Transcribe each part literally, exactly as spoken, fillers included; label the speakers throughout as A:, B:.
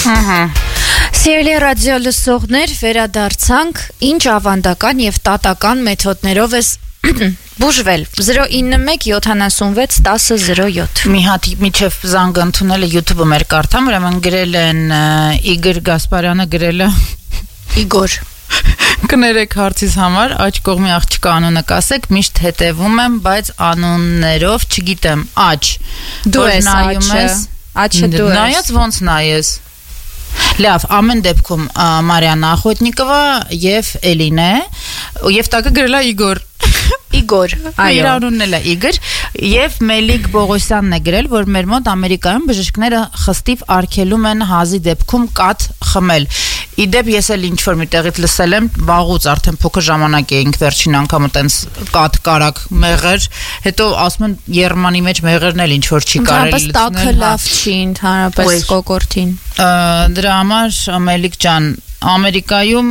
A: Ահա։ Սիրելի ռադիո լսողներ, վերադարձանք, ինչ ավանդական եւ տատական մեթոդներով է բուժվել։ zero nine one seven seven one zero zero seven
B: Մի հատ միջև զանգ ընդունելը YouTube-ը մեր կարդամ, ուրեմն գրել են Իգոր Գասպարյանը գրել է
A: Իգոր
B: Կներեք հարցիս համար, աջ կողմի աղջկա անունը կասեք, միշտ հետևում եմ, բայց անուններով չգիտեմ, աջ
A: Դու ես աջը, աջը դու ես
B: Նայած ոնց նայես Լավ, ամեն դեպքում Մարիանա Ախոտնիկովա եւ Էլինե եւ տակը գրել է Իգոր
A: Իգոր, այո
B: Իր անունն էլ է Իգոր եւ Մելիք Բողոսյանն է գրել, որ մեր մոտ Ամերիկայում բժիշկները խստիվ արգելում են հազի դեպքում կաթ խմել Իդեպ ես էլ ինչ որ մի տեղից լսել եմ, վաղուց արդեն փոքր ժամանակ էինք վերջին անգամ այտենց կաթ կարակ մեղր, հետո ասում են Երմանի մեջ մեղրն էլ ինչ որ չի կարելի
A: լցնել։ Տակը լավ չի ընդհանրապես կոկորտին։
B: Դրա համար Մելիք ջան, Ամերիկայում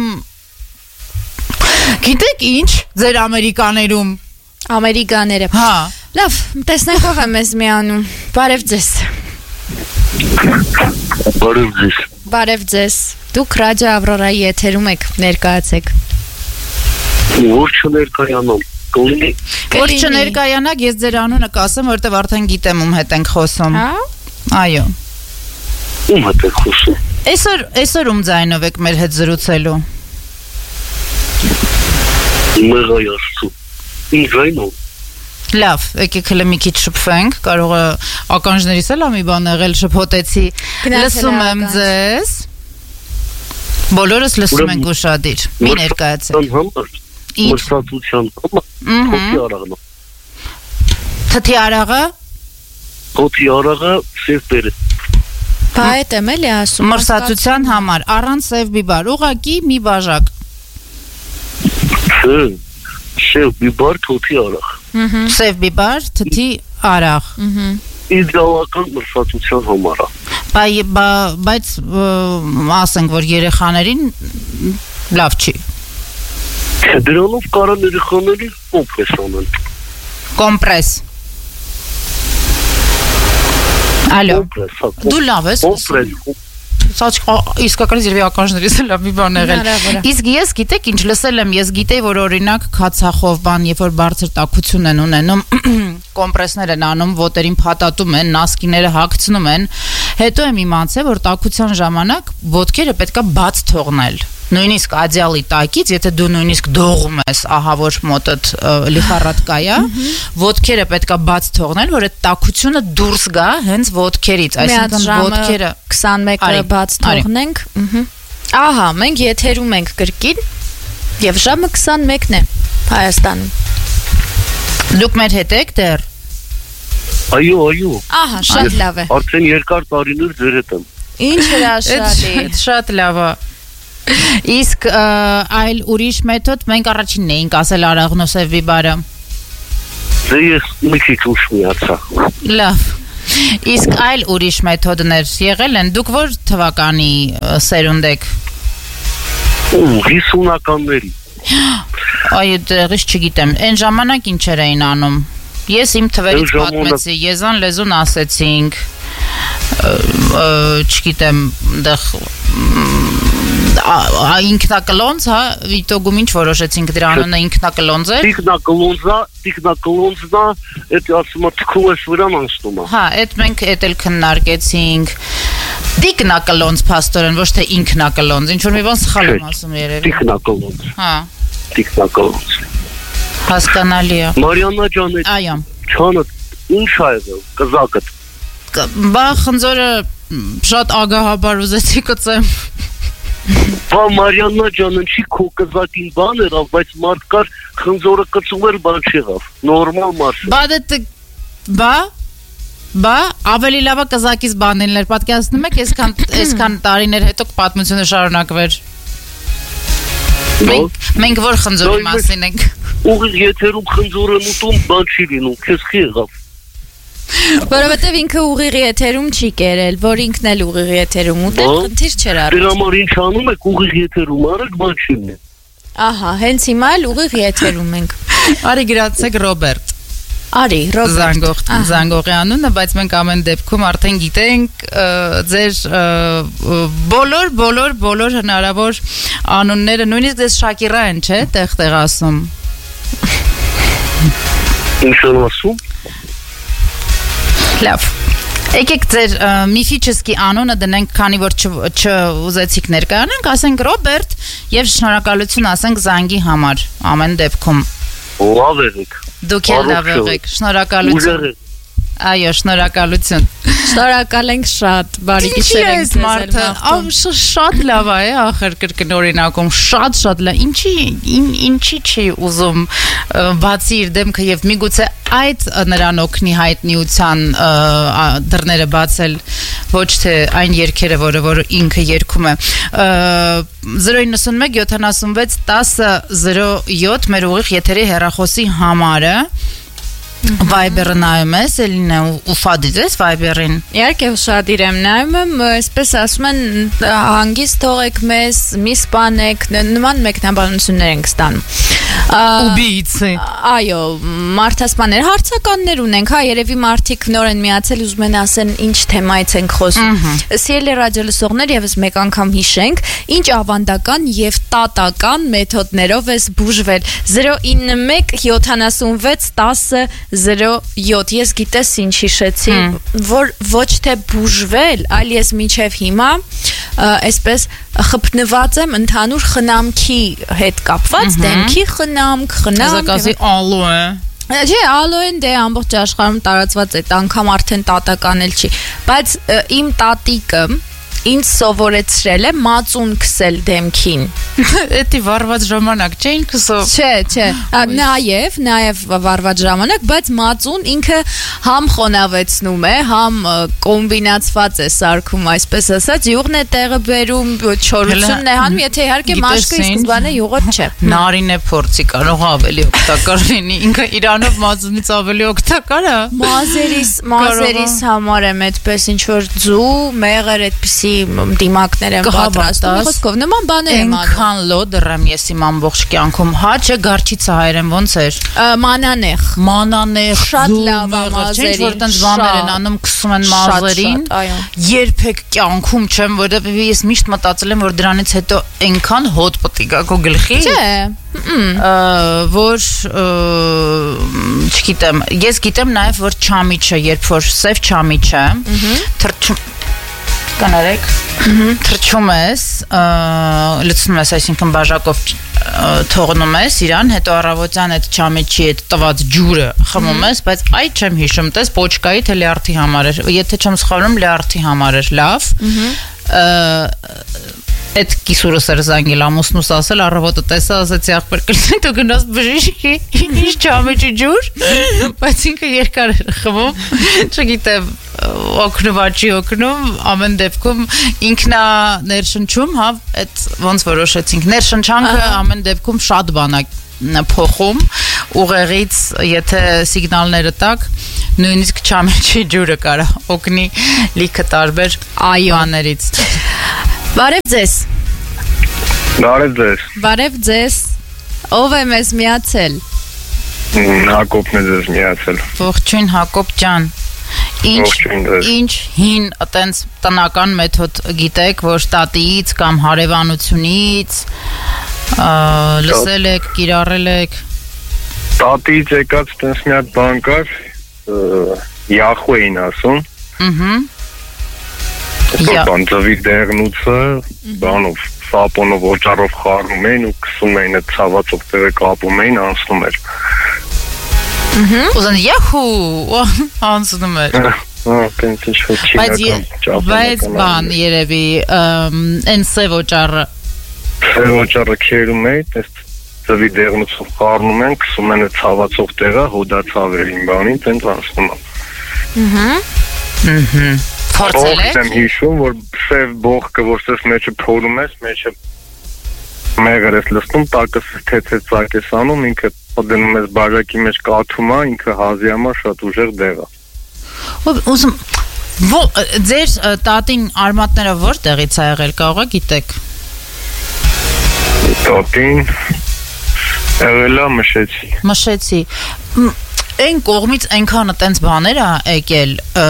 B: գիտեք ինչ, ձեր ամերիկաներում
A: Ամերիկաները։
B: Հա։
A: Լավ, տեսնենք ով է մեզ միանում։ Բարև ձեզ։
C: Բարև ձեզ։
A: Բարև ձեզ։ Դուք ռադիո Ավրորայի եթերում եք, ներկայացեք։
C: Որ չներկայանամ, կլինի։
B: Որ չներկայանաք, ես ձեր անունը կասեմ, որովհետև արդեն գիտեմ ում հետ ենք խոսում։
A: Հա։
B: Այո։
C: Ում հետ եք խոսում։
B: Այսօր, այսօր ում ձայնով եք մեր հետ զրուցելու։
C: Մեղայ Աստծո։ Ինչ ձայնով։
B: Լավ, եկեք հələ մի քիչ շփվենք, կարող է ականջներիս էլ մի բան եղել շփոթեցի։ Լսում եմ ձեզ։ Բոլորս լսում ենք ուշադիր։ Մի ներկայացեք։
C: Մրցակցության համար։ Թոթի արաղը։
B: Թթի արաղը։
C: Թոթի արաղը սև բերը։
A: Բա այդ եմ էլի ասում։
B: Մրցակցության համար առանց սև բիբար, ուղղակի մի բաժակ։
C: Չէ, սև բիբար, թոթի արաղ։
B: Սև բիբար, թթի արաղ։
C: Իդեալական մրցակցության համար է։
B: Բայց ասենք, որ երեխաներին լավ չի։
C: Դրանով կարան երեխաների կոմպրես անեն։
B: Կոմպրես։ Ալո։ Դու լավ ես։
C: Կոմպրես։
B: Իսկական երևի ականջներից լավ մի բան եղել։ Իսկ ես գիտեք ինչ լսել եմ, ես գիտեի, որ օրինակ քացախով բան, երբ որ բարձր տաքություն են ունենում, կոմպրեսներ են անում, ոտերին փաթաթում են, նասկիները հագցնում են, հետո եմ իմացել, որ տաքության ժամանակ ոտքերը պետքա բաց թողնել։ Նույնիսկ ադյալի տակից, եթե դու նույնիսկ դողում ես, ահա որ մոտդ լիխառատկա է, ոտքերը պետքա բաց թողնել, որ այդ տաքությունը դուրս գա հենց ոտքերից, այսինքն ոտքերը
A: twenty-one-ը բաց թողնենք։ Ահա, մենք եթերում ենք կրկին եւ ժամը twenty-one-ն է Հայաստանում։
B: Դուք մեր հետ եք դեռ։
C: Այո, այո։
A: Ահա, շատ լավ է։
C: Արդեն երկար տարիներ ձեր հետ եմ։
A: Ինչ հրաշալի։
B: Շատ լավ է։ Իսկ այլ ուրիշ մեթոդ մենք առաջինն էինք ասել արաղնոսև բիբարը։
C: Դե ես մի քիչ ուշ միացա։
B: Լավ։ Իսկ այլ ուրիշ մեթոդներ եղել են, դուք որ թվականի սերունդ եք։
C: հիսունականների։
B: Այո, դեղից չգիտեմ, այն ժամանակ ինչեր էին անում։ Ես իմ թվերից պատմեցի, եզան լեզուն ասեցինք, չգիտեմ, դեղ ինքնակլոնց, հա, վիտոգում ինչ որոշեցինք դրա անունը ինքնակլոնց էր։
C: Տիկնակլոնզա, տիկնակլոնզնա, այդ ասում է թքու ես վրան անցնում է։
B: Հա, այդ մենք էդ էլ քննարկեցինք։ Տիկնակլոնց փաստորեն, ոչ թե ինքնակլոնց, ինչ որ մի բան սխալ եմ ասում երևի։
C: Տիկնակլոնց։
B: Հա։
C: Տիկնակլոնց։
B: Հասկանալի է։
C: Մարիաննա ջան,
B: այո։
C: Չանը ինչ ա եղել, կզակդ։
B: Բա խնձորը շատ ագահաբար ուզեցի կծեմ։
C: Բա Մարիաննա ջան, ինչի քո կզակին բան էր, բայց մարդ կար խնձորը կծուներ բան չեղավ։ Նորմալ մարդ։
B: Բա դե բա բա ավելի լավ է կզակից բանելն էր, պատկերացնում եք, այսքան այսքան տարիներ հետո պատմությունը շարունակվեր։ Մենք մենք որ խնձորի մասին ենք։
C: Ուղիղ եթերում խնձորը ուտում բան չի լինում, քեզ խի եղավ։
A: Որովհետև ինքը ուղիղ եթերում չի կերել, որ ինքն էլ ուղիղ եթերում ուտել, խնդիր չէր առել։
C: Դրա համար ինչ անում եք ուղիղ եթերում, արեք բան չի լինի։
A: Ահա, հենց հիմա էլ ուղիղ եթերում ենք։
B: Արի գրացեք Ռոբերտ։
A: Արի, Ռոբերտ։
B: Զանգող, Զանգողի անունը, բայց մենք ամեն դեպքում արդեն գիտենք ձեր բոլոր, բոլոր, բոլոր հնարավոր անունները, նույնիսկ դες Շակիրա են, չէ՞, տեղ-տեղ ասում։
C: Ինչ են ասում։
B: Լավ։ Եկեք ձեր միֆիչեսկի անունը դնենք, քանի որ չուզեցիք ներկայանանք, ասենք Ռոբերտ եւ շնորհակալություն ասենք Զանգի համար ամեն դեպքում։
C: Լավ եղեք։
B: Դուք էլ լավ եղեք, շնորհակալություն։ Այո, շնորհակալություն։
A: Շնորհակալ ենք շատ, բարի գիշեր ենք
B: ձեզ։ Շատ լավ է, ախր կրկնօրինակում, շատ շատ լավ։ Ինչի ինչի չի ուզում բացի իր դեմքը եւ միգուցե այդ նրան օգնի հայտնիության դռները բացել, ոչ թե այն երգերը, որը որ ինքը երգում է։ zero nine one one seven six one zero zero seven մեր ուղիղ եթերի հեռախոսի համարը Viber-ը նայում ես, Էլինա, ուշադիր ես Viber-ին։
A: Իհարկե ուշադիր եմ նայում եմ, այսպես ասում են, հանգիստ թողեք մեզ, մի սպանեք, նման մեկնաբանություններ ենք ստանում։
B: Убийцы։
A: Այո, մարդասպաներ, հարցականներ ունենք, հա, երևի մարդիկ նոր են միացել, ուզում են ասեն ինչ թեմայից ենք խոսում։ Սիրելի ռադիոլսողներ, եւս մեկ անգամ հիշենք, ինչ ավանդական եւ տատական մեթոդներով ես բուժվել։ zero nine one seven six one zero seven Ես գիտես ինչ հիշեցի, որ ոչ թե բուժվել, այլ ես մինչև հիմա այսպես խփնված եմ ընդհանուր խնամքի հետ կապված, դեմքի խնամք, խնամք։
B: Զակազի ալոե։
A: Չէ, ալոեն դե ամբողջ աշխարհում տարածված է, անգամ արդեն տատական էլ չի, բայց իմ տատիկը ինձ սովորեցրել է մածուն քսել դեմքին։
B: Էդի վարված ժամանակ չէին քսով։
A: Չէ, չէ, նաև, նաև վարված ժամանակ, բայց մածուն ինքը համ խոնավեցնում է, համ կոմբինացված է սարքում, այսպես ասած, յուղն է տեղը բերում, չորությունն է հանում, եթե իհարկե մաշկը ի սկզբանե յուղը չէ։
B: Նարին է փորձի կարող ավելի օգտակար լինի, ինքը իրանով մածունից ավելի օգտակար է։
A: Մազերիս, մազերիս համար եմ այդպես ինչ որ ձու, մեղր այդպիսի դիմակներ են պատրաստում, խոսքով նման բաներ եմ անում։
B: Այնքան լոդր եմ ես իմ ամբողջ կյանքում, հա չէ գարչից հայերեն ոնց էր։
A: Մանանեխ։
B: Մանանեխ,
A: շատ լավ է մազերին։
B: Որ տենց բաներ են անում, քսում են մազերին։ Երբեք կյանքում չեմ, որովհետև ես միշտ մտածել եմ, որ դրանից հետո այնքան հոտ պտի գա քո գլխի։
A: Չէ։
B: Որ չգիտեմ, ես գիտեմ նաև որ չամիչը, երբ որ սև չամիչը, թրջում Կանարեք, թրջում ես, լցնում ես, այսինքն բաժակով թողնում ես իրան, հետո առավոտյան այդ չամիչի այդ տված ջուրը խմում ես, բայց այդ չեմ հիշում, տես պոչկայի թե լյարդի համար էր, եթե չեմ սխալվում լյարդի համար էր, լավ, այդ կիսուրս էր զանգել ամուսնուս ասել, առավոտը տեսա, ասեցի աղբեր կլսի, դու գնաս բժիշկի, ինչ չամիչի ջուր, բայց ինքը երկար էր խմում, չգիտեմ, օգնում աչի օգնում, ամեն դեպքում ինքնա ներշնչում, հա, այդ ոնց որոշեցինք, ներշնչանքը ամեն դեպքում շատ բան է փոխում, ուղեղից, եթե սիգնալները տակ, նույնիսկ չամիչի ջուրը կարա օգնի լիքը տարբեր բաներից։
A: Բարև ձեզ։
C: Բարև ձեզ։
A: Բարև ձեզ։ Ով է մեզ միացել։
C: Հակոբն է ձեզ միացել։
B: Ողջույն Հակոբ ջան։ Ինչ ինչ հին այտենց տնական մեթոդ գիտեք, որ տատիից կամ հարևանությունից լսել եք, կիրառել եք։
C: Տատիից եկած այտենց մի հատ բան կար, յախու էին ասում։ Ըհը։ Բան ծվի դեղնուցը, բանով, սապոնով օճառով խառնում էին ու կսում էին այդ ցավացող տեղը կապում էին, անցնում էր։
B: Ըհը։ Ուզեն յախու, անցնում էր։
C: Ահա, տենց ինչ-որ չինական։
B: Բայց բան երևի այն սև օճառը։
C: Սև օճառը քերում էին, այս ծվի դեղնուցով խառնում են, կսում են այդ ցավացող տեղը, հոդացավերին բանին, տենց անցնում է։
B: Ըհը։ Ըհը։ Փորձել եք։
C: Եմ հիշում, որ սև բողկը, որ սես մեջը փորում ես, մեջը մեղր ես լցնում, տակս թեթև ծակ ես անում, ինքը դնում ես բաժակի մեջ կաթում է, ինքը հազի համար շատ ուժեղ դեղ է։
B: Ուզում, ձեր տատին արմատները որտեղից է եղել, կարող եք գիտեք։
C: Տատին եղել է Մշեցի։
B: Մշեցի։ Այն կողմից այնքան այտենց բաներ ա եկել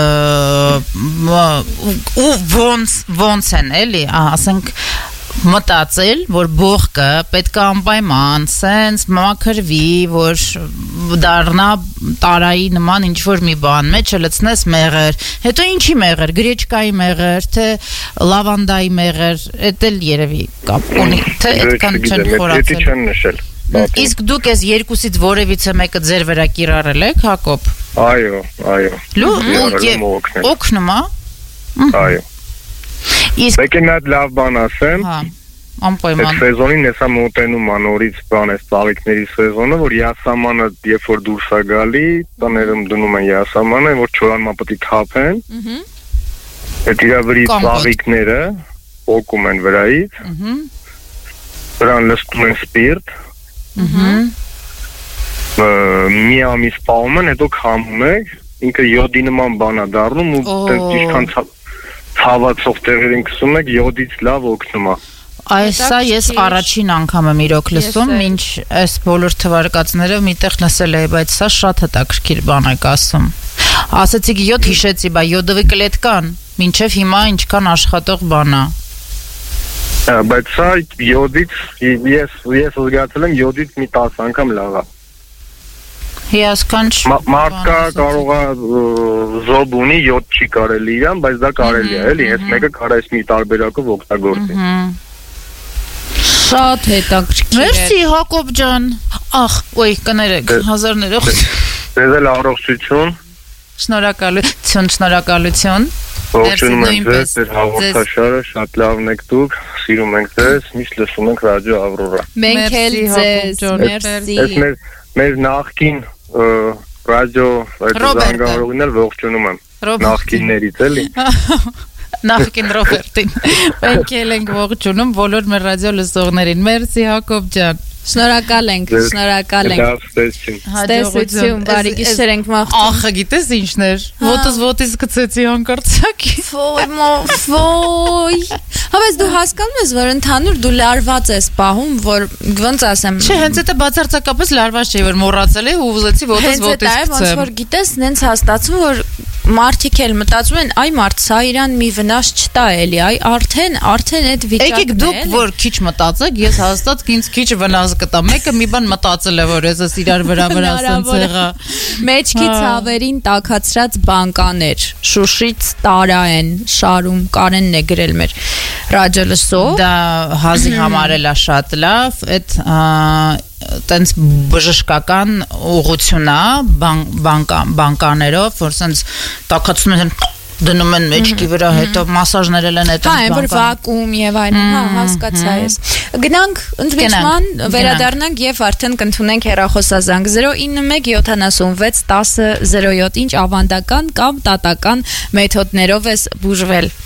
B: ու ոնց ոնց են էլի, ասենք մտածել, որ բողկը պետք է անպայման սենց մաքրվի, որ դառնա տարայի նման ինչ-որ մի բան, մեջը լցնես մեղր, հետո ինչի մեղր, գրեչկայի մեղր, թե լավանդայի մեղր, էդ էլ երևի կապ ունի, թե այդքան չեն խորացել։
C: Դա չեն նշել։
B: Իսկ դուք ես երկուսից որևիցե մեկը ձեր վրա կիրառել եք, Հակոբ։
C: Այո, այո։
B: Լու, օգնում ա։
C: Այո։ Իսկ եկեք մի հատ լավ բան ասեմ։
B: Հա, անպայման։
C: Այդ սեզոնին հեսա մոտենում ա նորից բան է ծաղիկների սեզոնը, որ յասամանը երբ որ դուրս է գալի, տաներում դնում են յասամանը, որ չորանման պետք է թափեն։ Ահա։ Այդ իրա վրի ծաղիկները օկում են վրայից։ Ահա։ Դրան լցնում են սպիրտ։ Ահա։ Մի ամիս պահում են, հետո քամում եք, ինքը յոդի նման բան է դառնում ու տենց ինչքան ցավացող տեղերին քսում եք, յոդից լավ օգնում է։
B: Այսա ես առաջին անգամ եմ իրոք լսում, ինչ այս բոլոր թվարկածները միտեղ լսել էի, բայց սա շատ հետաքրքիր բան եք ասում։ Ասացիք յոդ հիշեցի, բա յոդովի կլետկան, մինչև հիմա ինչքան աշխատող բան է։
C: Բայց սա յոդից ես ես զգացել եմ յոդից մի տասը անգամ լավ է։
B: Հիասքանչ
C: մարդկա կարող է զոբ ունի յոդ չի կարելի իրան, բայց դա կարելի է, էլի, այս մեկը կարա այս մի տարբերակով օգտագործի։
A: Շատ հետաքրքիր է։
B: Մերսի Հակոբ ջան։ Ախ, ոյ, կներեք, հազարներով։
C: Ձեզ էլ առողջություն։
B: Շնորհակալություն, շնորհակալություն։
C: Ողջունում եմ ձեզ, ձեր հաղորդաշարը շատ լավն եք դուք, սիրում ենք ձեզ, միշտ լսում ենք ռադիո Ավրորա։
A: Մենք էլ ձեզ, մերսի։
C: Այս մեր մեր նախկին ռադիո զանգահարողին էլ ողջունում եմ։ Նախկիններից էլի։
B: Նախկին Ռոբերտին։ Մենք էլ ենք ողջունում բոլոր մեր ռադիո լսողներին։ Մերսի Հակոբ ջան։
A: Շնորհակալ ենք, շնորհակալ ենք։ Ստեսություն, բարի գիշեր ենք մաղթում։
B: Ախը գիտես ինչն էր։ Ոտս ոտից գցեցի հանկարծակի։
A: Ոյ, ոյ։ Հավես դու հասկանում ես, որ ընդհանուր դու լարված ես պահում, որ ոնց ասեմ։
B: Չէ, հենց դա բացարձակապես լարված չէ, որ մոռացել է ու ուզեցի ոտս ոտից գցեմ։
A: Ոնց որ գիտես, նենց հաստատվում, որ մարդիկ էլ մտածում են, այ մարդ սա իրան մի վնաս չտա էլի, այ արդեն, արդեն այդ վիճակն է։
B: Եկեք դուք որ քիչ մտածեք, ես հաստատ ինձ քիչ վնաս կտա։ Մեկը մի բան մտածել է, որ ես իրար վրա վրա ասենց եղա։
A: Մեջքի ցավերին տաքացրած բանկաներ, Շուշից տարա են, շարում Կարենն է գրել մեր ռադիո լսող։
B: Դա հազի համար էլ է շատ լավ, այդ տենց բժշկական ուղղություն է բանկաներով, որ սենց տաքացնում են դնում են մեջքի վրա, հետո մասաժներ են այդ
A: բանկան։ Հա, որ վակուում եւ այլն, հա, հասկացա ես։ Գնանք ընդմիջման, վերադառնանք եւ արդեն կընդունենք հեռախոսազանգ zero nine one seven seven six one zero zero seven, ինչ ավանդական կամ տատական մեթոդներով ես բուժվել։